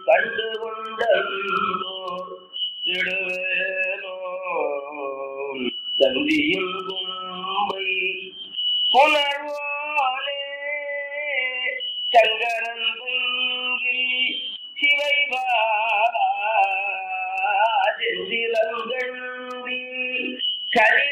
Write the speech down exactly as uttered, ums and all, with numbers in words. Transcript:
கண்டு கொண்டோ இடுவேனோ தந்தியும் கும்பை புனர்வாலே சங்கரன் பொங்கில் சிவைபாலா செந்திலங்கண்டி கரி